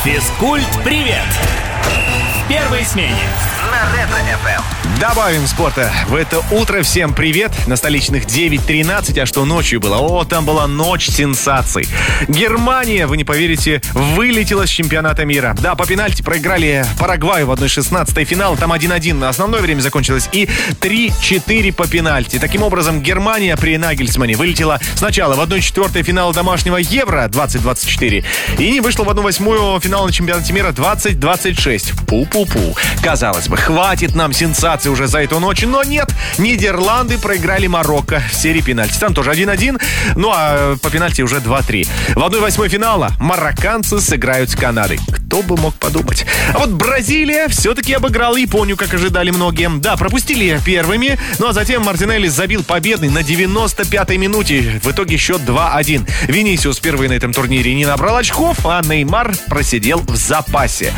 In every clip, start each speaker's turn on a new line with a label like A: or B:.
A: Физкульт-привет! В первой смене на Ретро-ФМ.
B: Добавим спорта в это утро. Всем привет. На столичных 9:13. А что ночью было? О, там была ночь сенсаций. Германия, вы не поверите, вылетела с чемпионата мира. Да, по пенальти проиграли Парагваю в 1/16 финала. Там 1-1 основное время закончилось. И 3-4 по пенальти. Таким образом, Германия при Нагельсмане вылетела сначала в 1/4 финала домашнего Евро 2024 и не вышла в 1/8 финала на чемпионате мира 2026. Пу-пу-пу. Казалось бы, хватит нам сенсаций уже за эту ночь, но нет. Нидерланды проиграли Марокко в серии пенальти. Там тоже 1-1, ну а по пенальти уже 2-3. В 1/8 финала марокканцы сыграют с Канадой. Кто бы мог подумать. А вот Бразилия все-таки обыграла Японию, как ожидали многие. Да, пропустили первыми, ну а затем Мартинелли забил победный на 95-й минуте. В итоге счет 2-1. Винисиус впервые на этом турнире не набрал очков, а Неймар просидел в запасе.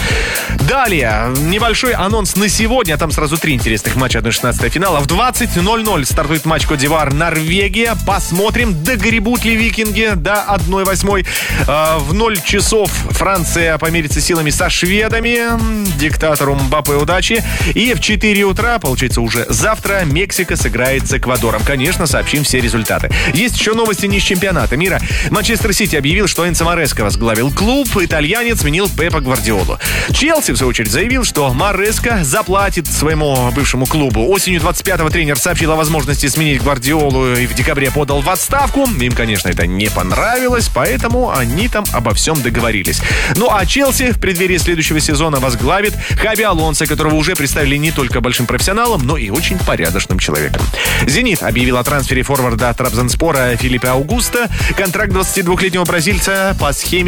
B: Далее, небольшой анонс на сегодня. Там сразу 3 интересных матча 1/16 финала. В 20:00 стартует матч Кот-д'Ивуар-Норвегия. Посмотрим, догребут ли викинги до 1/8. В 0 часов Франция померится силами со шведами. Диктатору Мбаппе удачи. И в 4 утра, получается уже завтра, Мексика сыграет с Эквадором. Конечно, сообщим все результаты. Есть еще новости не из чемпионата мира. Манчестер Сити объявил, что Энцо Мареска возглавил клуб. Итальянец сменил Пепа Гвардиолу. Челси, в свою очередь, заявил, что Мареска заплатит своему бывшему клубу. Осенью 25-го тренер сообщил о возможности сменить Гвардиолу и в декабре подал в отставку. Им, конечно, это не понравилось, поэтому они там обо всем договорились. Ну а Челси в преддверии следующего сезона возглавит Хаби Алонсо, которого уже представили не только большим профессионалом, но и очень порядочным человеком. «Зенит» объявил о трансфере форварда Трабзонспора Филиппе Аугусто. Контракт 22-летнего бразильца по схеме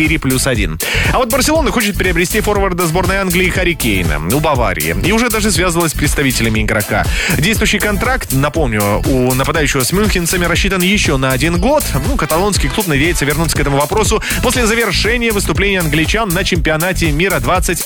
B: 4+1. А вот Барселона хочет приобрести форварда сборной Англии Харри Кейна у Баварии. И уже даже связывалась с представителями игрока. Действующий контракт, напомню, у нападающего с мюнхенцами рассчитан еще на 1 год. Каталонский клуб надеется вернуться к этому вопросу после завершения выступления англичан на чемпионате мира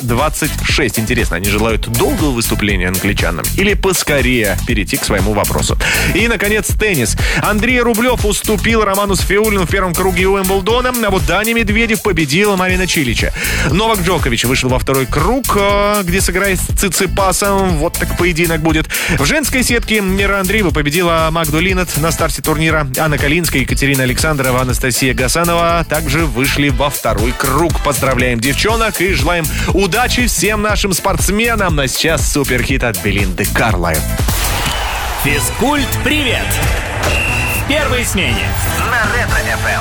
B: 2026. Интересно, они желают долгого выступления англичанам или поскорее перейти к своему вопросу? И, наконец, теннис. Андрей Рублев уступил Роману Сфиулину в первом круге Уимблдона, а вот Даня Медведев победил Марина Чилича. Новак Джокович вышел во второй круг, где сыграет с Циципасом. Вот так поединок будет. В женской сетке Мира Андреева победила Магду Линнет на старте турнира. Анна Калинская, Екатерина Александрова, Анастасия Гасанова также вышли во второй круг. Поздравляем девчонок и желаем удачи всем нашим спортсменам. А сейчас суперхит от Белинды Карлайл.
A: Физкульт-привет! В первой смене на Ретро-ФМ.